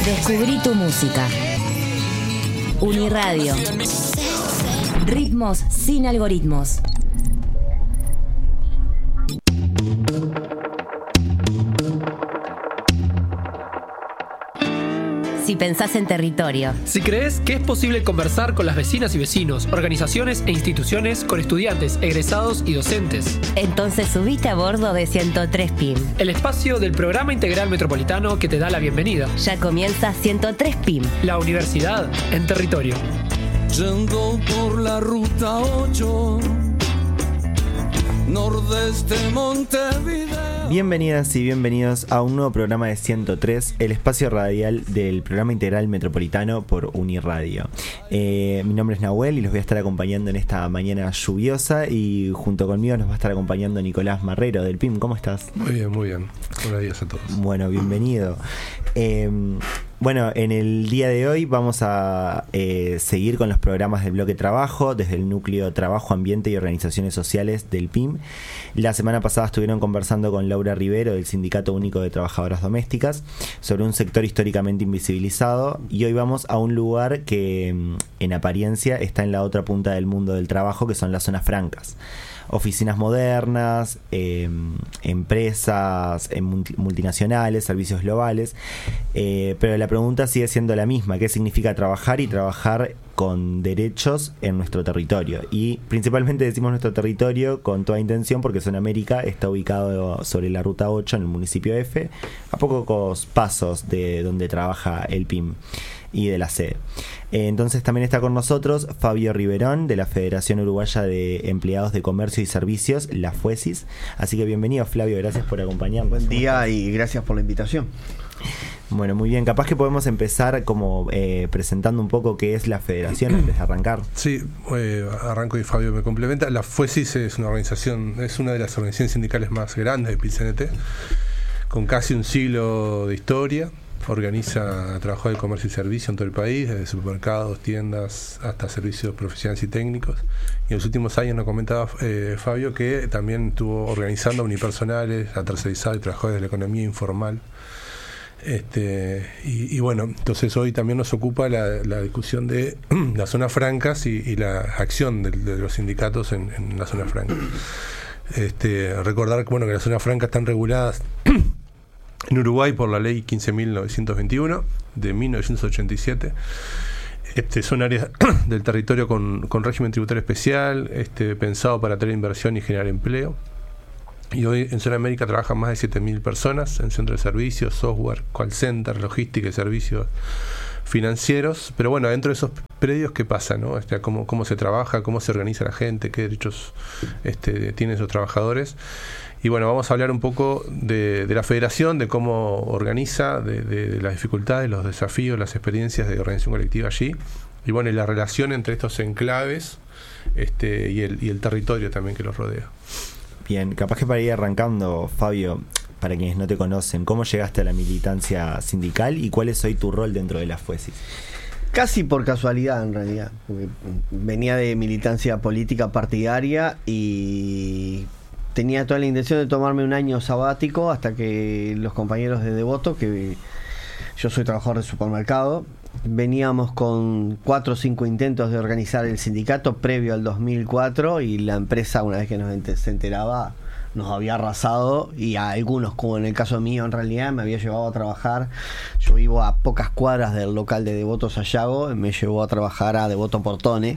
Descubrí tu música. Uniradio. Ritmos sin algoritmos. Si pensás en territorio. Si crees que es posible conversar con las vecinas y vecinos, organizaciones e instituciones, con estudiantes, egresados y docentes. Entonces subite a bordo de 103 PIM. El espacio del Programa Integral Metropolitano que te da la bienvenida. Ya comienza 103 PIM. La universidad en territorio. Yendo por la ruta 8, nordeste Montevideo. Bienvenidas y bienvenidos a un nuevo programa de 103, el espacio radial del Programa Integral Metropolitano por Uniradio. Mi nombre es Nahuel y los voy a estar acompañando en esta mañana lluviosa, y junto conmigo nos va a estar acompañando Nicolás Marrero del PIM. ¿Cómo estás? Muy bien, muy bien. Buenos días a todos. Bueno, bienvenido. Bueno, en el día de hoy vamos a seguir con los programas del bloque Trabajo, desde el núcleo Trabajo, Ambiente y Organizaciones Sociales del PIM. La semana pasada estuvieron conversando con Laura Rivero del Sindicato Único de Trabajadoras Domésticas sobre un sector históricamente invisibilizado, y hoy vamos a un lugar que en apariencia está en la otra punta del mundo del trabajo, que son las zonas francas. Oficinas modernas, empresas multinacionales, servicios globales, pero la pregunta sigue siendo la misma: ¿qué significa trabajar y trabajar con derechos en nuestro territorio? Y principalmente decimos nuestro territorio con toda intención, porque Zona América está ubicado sobre la Ruta 8 en el municipio F, a pocos pasos de donde trabaja el PIM y de la sede. Entonces también está con nosotros Fabio Riverón, de la Federación Uruguaya de Empleados de Comercio y Servicios, la FUESIS. Así que bienvenido, Flavio, gracias por acompañarnos. Buen día y gracias por la invitación. Bueno, muy bien, capaz que podemos empezar como presentando un poco qué es la Federación antes de arrancar. Sí, arranco y Fabio me complementa. La FUESIS es una organización, es una de las organizaciones sindicales más grandes de PIT-CNT, con casi un siglo de historia. Organiza trabajo de comercio y servicio en todo el país, desde supermercados, tiendas, hasta servicios profesionales y técnicos. Y en los últimos años nos comentaba Fabio que también estuvo organizando unipersonales, a tercerizados y trabajadores de la economía informal. Y bueno, entonces hoy también nos ocupa la discusión de las zonas francas y la acción de los sindicatos en las zonas francas. Recordar que las zonas francas están reguladas en Uruguay por la ley 15.921 de 1987. Son áreas del territorio con régimen tributario especial, pensado para atraer inversión y generar empleo. Y hoy en Zona América trabajan más de 7.000 personas en centros de servicios, software, call center, logística y servicios financieros. Pero bueno, dentro de esos predios, ¿qué pasa, no? ¿Cómo se trabaja? ¿Cómo se organiza la gente? ¿Qué derechos tienen esos trabajadores? Y bueno, vamos a hablar un poco de la Federación, de cómo organiza, de las dificultades, los desafíos, las experiencias de organización colectiva allí. Y bueno, y la relación entre estos enclaves y el territorio también que los rodea. Bien, capaz que para ir arrancando, Fabio, para quienes no te conocen, ¿cómo llegaste a la militancia sindical y cuál es hoy tu rol dentro de la FUESIS? Casi por casualidad, en realidad, porque venía de militancia política partidaria y tenía toda la intención de tomarme un año sabático hasta que los compañeros de Devoto, que yo soy trabajador de supermercado, veníamos con 4 o 5 intentos de organizar el sindicato previo al 2004, y la empresa, una vez que se enteraba, nos había arrasado, y a algunos, como en el caso mío, en realidad me había llevado a trabajar. Yo vivo a pocas cuadras del local de Devoto Sayago, me llevó a trabajar a Devoto Portone.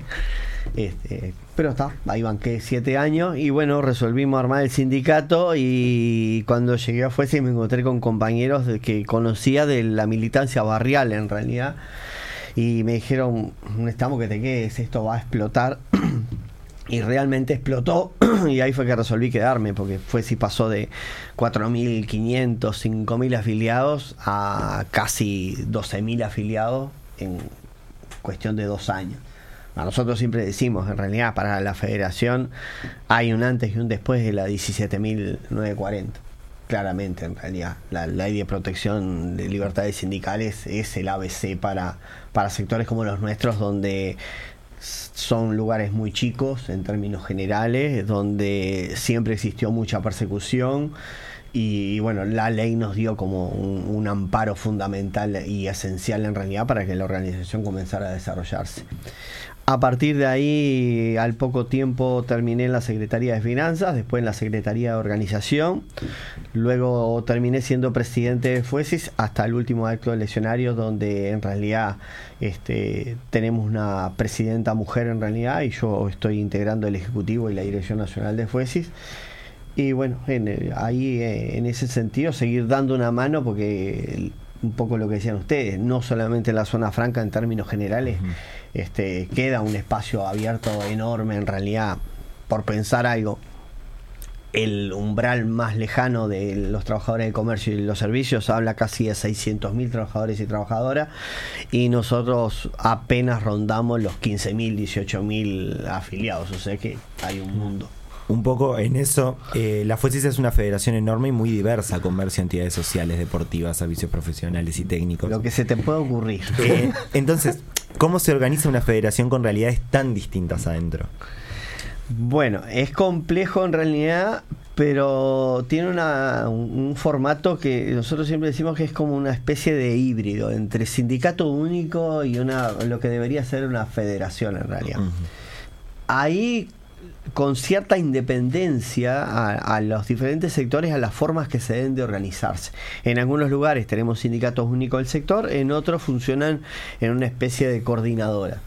Pero ahí banqué 7 años y bueno, resolvimos armar el sindicato, y cuando llegué a FUESIS me encontré con compañeros que conocía de la militancia barrial en realidad, y me dijeron: necesitamos que te quedes, esto va a explotar. Y realmente explotó, y ahí fue que resolví quedarme, porque FUESIS pasó de 4.500, 5.000 afiliados a casi 12.000 afiliados en cuestión de 2 años. Nosotros siempre decimos, en realidad, para la Federación hay un antes y un después de la 17.940. Claramente, en realidad, la Ley de Protección de Libertades Sindicales es el ABC para sectores como los nuestros, donde son lugares muy chicos en términos generales, donde siempre existió mucha persecución Y bueno, la ley nos dio como un amparo fundamental y esencial en realidad para que la organización comenzara a desarrollarse. A partir de ahí, al poco tiempo terminé en la Secretaría de Finanzas, después en la Secretaría de Organización, luego terminé siendo presidente de FUESIS hasta el último acto eleccionario, donde en realidad tenemos una presidenta mujer en realidad, y yo estoy integrando el Ejecutivo y la Dirección Nacional de FUESIS. Y bueno, ahí en ese sentido seguir dando una mano, porque un poco lo que decían ustedes, no solamente la zona franca en términos generales, queda un espacio abierto enorme en realidad. Por pensar algo, el umbral más lejano de los trabajadores del comercio y los servicios habla casi de 600.000 trabajadores y trabajadoras, y nosotros apenas rondamos los 15.000, 18.000 afiliados, o sea que hay un mundo. Un poco en eso, la FUESIS es una federación enorme y muy diversa: comercio, entidades sociales, deportivas, servicios profesionales y técnicos. Lo que se te puede ocurrir. Entonces, ¿cómo se organiza una federación con realidades tan distintas adentro? Bueno, es complejo en realidad, pero tiene un formato que nosotros siempre decimos que es como una especie de híbrido entre sindicato único y lo que debería ser una federación en realidad. Ahí, con cierta independencia a los diferentes sectores, a las formas que se deben de organizarse. En algunos lugares tenemos sindicatos únicos del sector, en otros funcionan en una especie de coordinadora.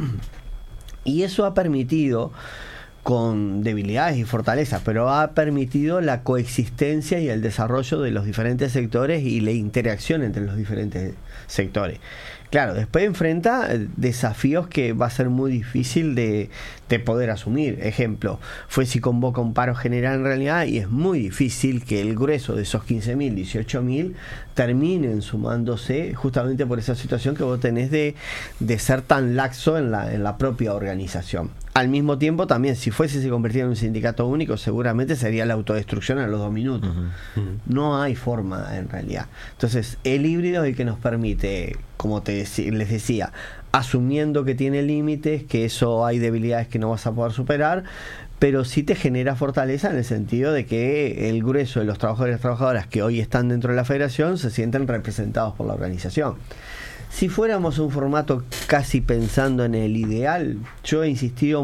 Y eso ha permitido, con debilidades y fortalezas, pero ha permitido la coexistencia y el desarrollo de los diferentes sectores y la interacción entre los diferentes sectores. Claro, después enfrenta desafíos que va a ser muy difícil de poder asumir. Ejemplo, FUESIS convoca un paro general en realidad, y es muy difícil que el grueso de esos 15.000, 18.000 terminen sumándose, justamente por esa situación que vos tenés de ser tan laxo en la propia organización. Al mismo tiempo, también, si FUESIS se convertía en un sindicato único, seguramente sería la autodestrucción a los 2 minutos. No hay forma en realidad. Entonces, el híbrido es el que nos permite, como les decía, asumiendo que tiene límites, que eso hay debilidades que no vas a poder superar, pero sí te genera fortaleza en el sentido de que el grueso de los trabajadores y las trabajadoras que hoy están dentro de la federación se sienten representados por la organización. Si fuéramos un formato casi pensando en el ideal, yo he insistido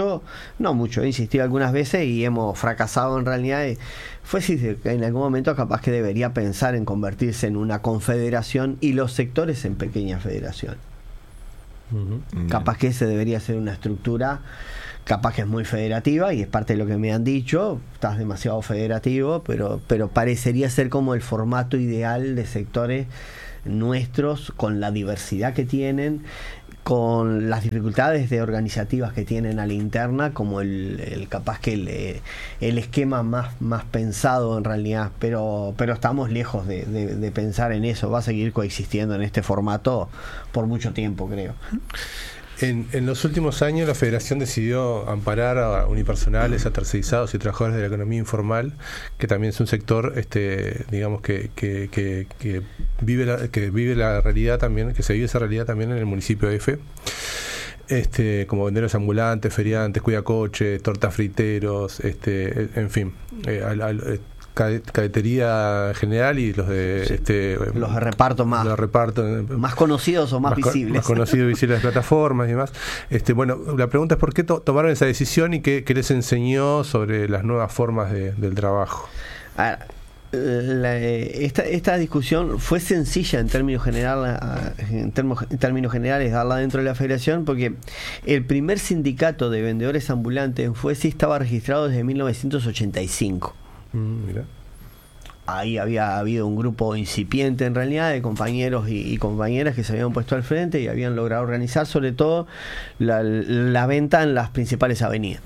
he insistido algunas veces y hemos fracasado en realidad. FUESIS en algún momento capaz que debería pensar en convertirse en una confederación y los sectores en pequeñas federaciones. Capaz que ese debería ser una estructura, capaz que es muy federativa, y es parte de lo que me han dicho, estás demasiado federativo, pero parecería ser como el formato ideal de sectores nuestros, con la diversidad que tienen, con las dificultades organizativas que tienen a la interna, como el capaz que el esquema más pensado en realidad, pero estamos lejos de pensar en eso. Va a seguir coexistiendo en este formato por mucho tiempo, creo. En los últimos años la Federación decidió amparar a unipersonales, a tercerizados y trabajadores de la economía informal, que también es un sector, digamos que vive la realidad también, que se vive esa realidad también en el municipio de F. Como venderos ambulantes, feriantes, cuidacoches, tortas friteros, en fin, cadetería general y los de los de reparto más conocidos o más visibles. Más conocidos, visibles de plataformas y demás. Bueno, la pregunta es por qué tomaron esa decisión y qué les enseñó sobre las nuevas formas del trabajo. A ver, esta discusión fue sencilla en términos generales darla dentro de la federación, porque el primer sindicato de vendedores ambulantes en FUESIS estaba registrado desde 1985. Mira. Ahí había habido un grupo incipiente en realidad de compañeros y compañeras que se habían puesto al frente y habían logrado organizar sobre todo la venta en las principales avenidas.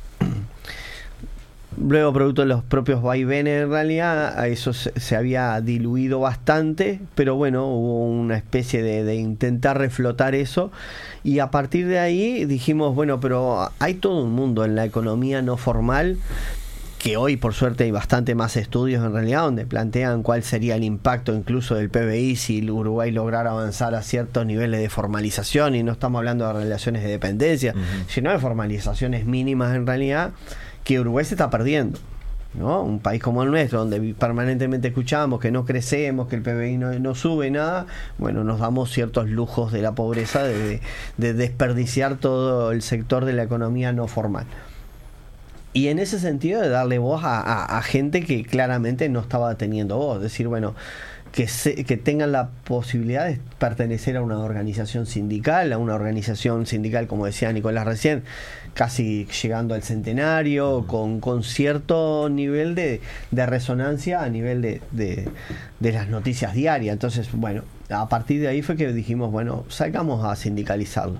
Luego, producto de los propios vaivenes en realidad, a eso se había diluido bastante, pero bueno, hubo una especie de intentar reflotar eso, y a partir de ahí dijimos, bueno, pero hay todo un mundo en la economía no formal, que hoy por suerte hay bastante más estudios en realidad donde plantean cuál sería el impacto incluso del PBI si Uruguay lograra avanzar a ciertos niveles de formalización, y no estamos hablando de relaciones de dependencia, sino de formalizaciones mínimas en realidad, que Uruguay se está perdiendo. ¿no? Un país como el nuestro, donde permanentemente escuchamos que no crecemos, que el PBI no sube nada, bueno, nos damos ciertos lujos de la pobreza, de desperdiciar todo el sector de la economía no formal. Y en ese sentido de darle voz a gente que claramente no estaba teniendo voz, decir, bueno, que tengan la posibilidad de pertenecer a una organización sindical, como decía Nicolás recién, casi llegando al centenario, con cierto nivel de resonancia a nivel de las noticias diarias. Entonces, bueno, a partir de ahí fue que dijimos, bueno, salgamos a sindicalizarlo.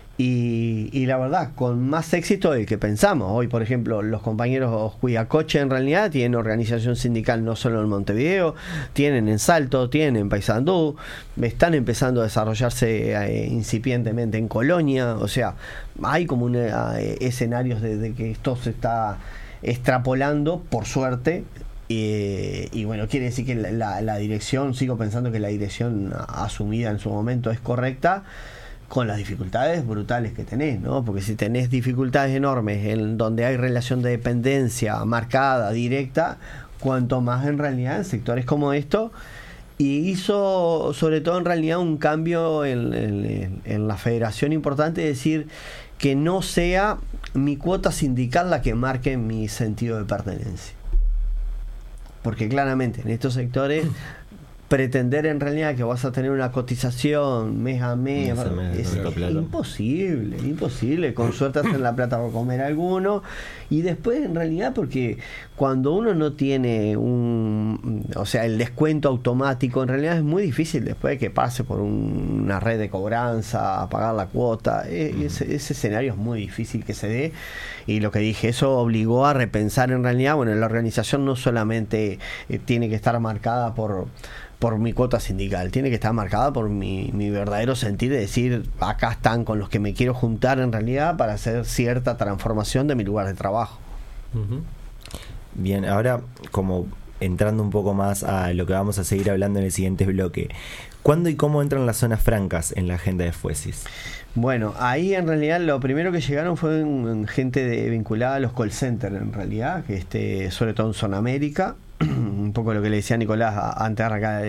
Y la verdad, con más éxito del que pensamos. Hoy, por ejemplo, los compañeros Huiacoche en realidad tienen organización sindical no solo en Montevideo, tienen en Salto, tienen en Paysandú, están empezando a desarrollarse incipientemente en Colonia. O sea, hay como escenarios de que esto se está extrapolando, por suerte. Y bueno, quiere decir que la dirección, sigo pensando que la dirección asumida en su momento es correcta, con las dificultades brutales que tenés, ¿no? Porque si tenés dificultades enormes en donde hay relación de dependencia marcada, directa, cuanto más en realidad en sectores como esto. Y hizo sobre todo en realidad un cambio en la federación importante, es decir, que no sea mi cuota sindical la que marque mi sentido de pertenencia. Porque claramente en estos sectores pretender en realidad que vas a tener una cotización mes a mes es imposible. Con suerte hacen la plata por comer alguno. Y después en realidad, porque cuando uno no tiene el descuento automático, en realidad es muy difícil después de que pase por una red de cobranza a pagar la cuota. Ese escenario es muy difícil que se dé. Y lo que dije, eso obligó a repensar en realidad, bueno, la organización no solamente tiene que estar marcada por mi cuota sindical, tiene que estar marcada por mi verdadero sentir de decir, acá están con los que me quiero juntar en realidad para hacer cierta transformación de mi lugar de trabajo. Bien, ahora como entrando un poco más a lo que vamos a seguir hablando en el siguiente bloque, ¿cuándo y cómo entran las zonas francas en la agenda de Fuesis? Bueno, ahí en realidad lo primero que llegaron fue gente vinculada a los call centers en realidad, que sobre todo en Zonamérica, un poco lo que le decía Nicolás antes de arrancar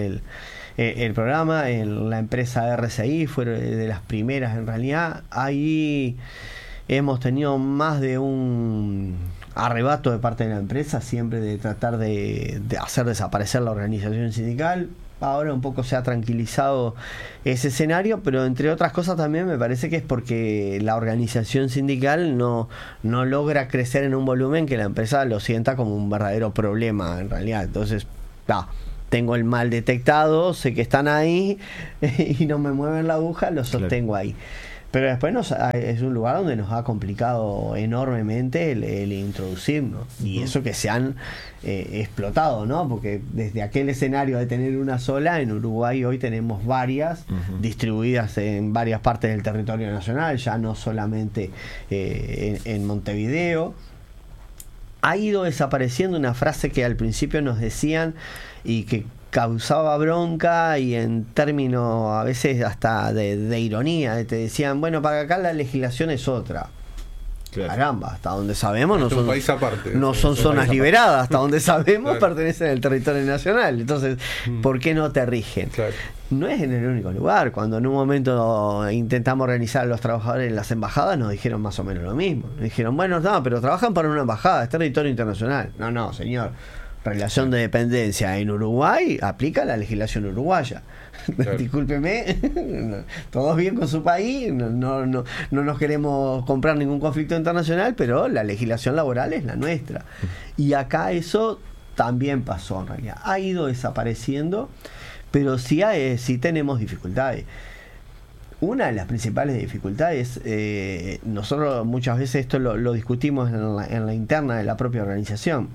el programa. La empresa RCI fue de las primeras en realidad. Ahí hemos tenido más de un arrebato de parte de la empresa, siempre de tratar de hacer desaparecer la organización sindical. Ahora un poco se ha tranquilizado ese escenario, pero entre otras cosas también me parece que es porque la organización sindical no logra crecer en un volumen que la empresa lo sienta como un verdadero problema en realidad. Entonces, tengo el mal detectado, sé que están ahí y no me mueven la aguja, lo sostengo ahí. Pero después es un lugar donde nos ha complicado enormemente el introducirnos. Y eso que se han explotado, ¿no? Porque desde aquel escenario de tener una sola, en Uruguay hoy tenemos varias, distribuidas en varias partes del territorio nacional, ya no solamente en Montevideo. Ha ido desapareciendo una frase que al principio nos decían y que causaba bronca, y en términos a veces hasta de ironía, te decían, bueno, para acá la legislación es otra. Claro. Caramba, hasta donde sabemos no son, país aparte, no son zonas liberadas, hasta donde sabemos pertenecen al territorio nacional. Entonces, ¿por qué no te rigen? Claro. No es en el único lugar. Cuando en un momento intentamos organizar a los trabajadores en las embajadas, nos dijeron más o menos lo mismo. Nos dijeron, bueno, no, pero trabajan para una embajada, es territorio internacional. No, señor. Relación de dependencia en Uruguay, aplica la legislación uruguaya. Claro. Discúlpeme, todos bien con su país, no nos queremos comprar ningún conflicto internacional, pero la legislación laboral es la nuestra. Y acá eso también pasó en realidad. Ha ido desapareciendo, pero sí tenemos dificultades. Una de las principales dificultades, nosotros muchas veces esto lo discutimos en la interna de la propia organización.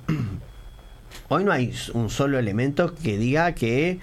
Hoy no hay un solo elemento que diga que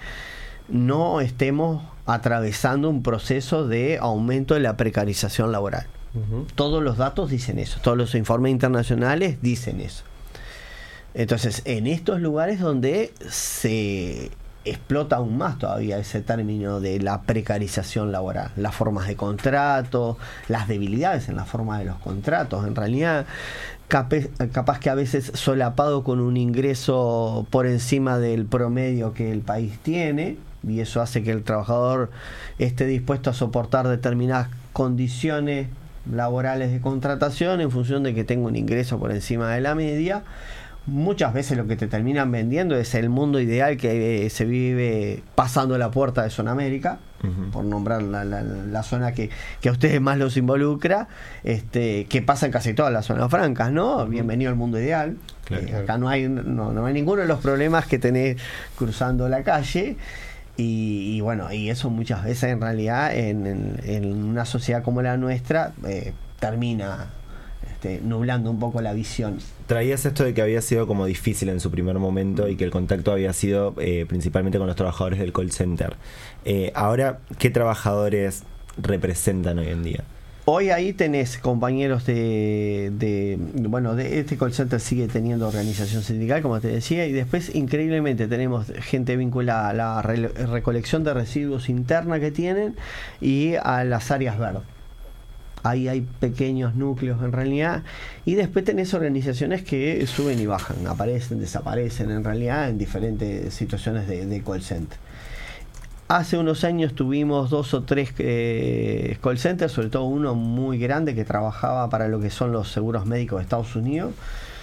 no estemos atravesando un proceso de aumento de la precarización laboral. Todos los datos dicen eso, todos los informes internacionales dicen eso. Entonces, en estos lugares donde se explota aún más todavía ese término de la precarización laboral, las formas de contrato, las debilidades en la forma de los contratos. En realidad, capaz que a veces solapado con un ingreso por encima del promedio que el país tiene, y eso hace que el trabajador esté dispuesto a soportar determinadas condiciones laborales de contratación en función de que tenga un ingreso por encima de la media. Muchas veces lo que te terminan vendiendo es el mundo ideal que se vive pasando la puerta de Zona América, por nombrar la zona que a ustedes más los involucra, que pasa en casi todas las zonas francas, ¿no? Bienvenido al mundo ideal. Claro. Acá no hay ninguno de los problemas que tenés cruzando la calle. Y bueno, y eso muchas veces en realidad en una sociedad como la nuestra termina nublando un poco la visión. Traías esto de que había sido como difícil en su primer momento y que el contacto había sido principalmente con los trabajadores del call center. Ahora, ¿qué trabajadores representan hoy en día? Hoy ahí tenés compañeros de este call center sigue teniendo organización sindical, como te decía, y después increíblemente tenemos gente vinculada a la recolección de residuos interna que tienen y a las áreas verdes. Ahí hay pequeños núcleos en realidad, y después tenés organizaciones que suben y bajan, aparecen, desaparecen en realidad en diferentes situaciones de call center. Hace unos años tuvimos 2 o 3 call centers, sobre todo uno muy grande que trabajaba para lo que son los seguros médicos de Estados Unidos.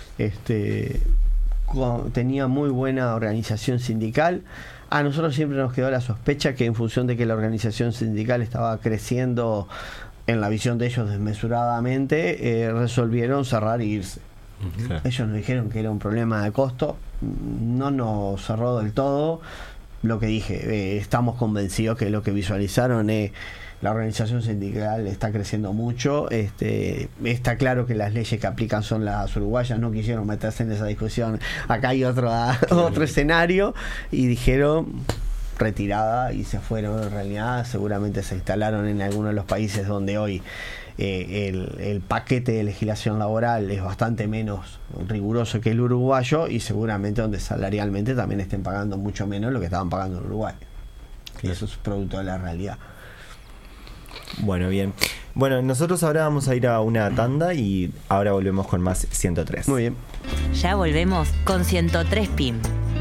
Tenía muy buena organización sindical. A nosotros siempre nos quedó la sospecha que en función de que la organización sindical estaba creciendo en la visión de ellos desmesuradamente, resolvieron cerrar e irse. Claro. Ellos nos dijeron que era un problema de costo, no nos cerró del todo. Lo que dije, estamos convencidos que lo que visualizaron es la organización sindical está creciendo mucho. Está claro que las leyes que aplican son las uruguayas, no quisieron meterse en esa discusión. Acá hay otro escenario y dijeron retirada y se fueron. En realidad seguramente se instalaron en algunos de los países donde hoy el paquete de legislación laboral es bastante menos riguroso que el uruguayo, y seguramente donde salarialmente también estén pagando mucho menos lo que estaban pagando en Uruguay. Y eso es producto de la realidad. Bueno, bien. Bueno, nosotros ahora vamos a ir a una tanda y ahora volvemos con más 103. Muy bien. Ya volvemos con 103 PIM.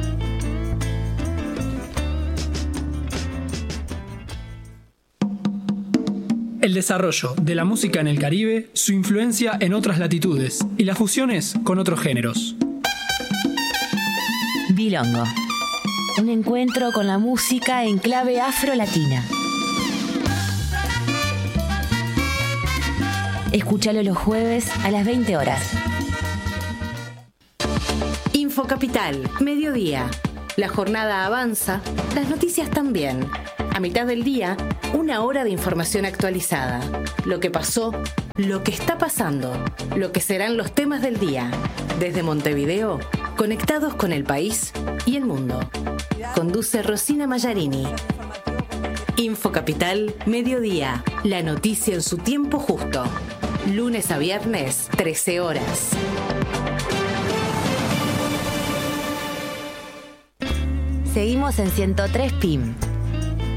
El desarrollo de la música en el Caribe, su influencia en otras latitudes y las fusiones con otros géneros. Bilongo. Un encuentro con la música en clave afro-latina. Escúchalo los jueves a las 20 horas. Infocapital, mediodía. La jornada avanza, las noticias también. A mitad del día, 1 hora de información actualizada. Lo que pasó, lo que está pasando, lo que serán los temas del día. Desde Montevideo, conectados con el país y el mundo. Conduce Rosina Mallarini. Infocapital, mediodía. La noticia en su tiempo justo. Lunes a viernes, 13 horas. Seguimos en 103 PIM.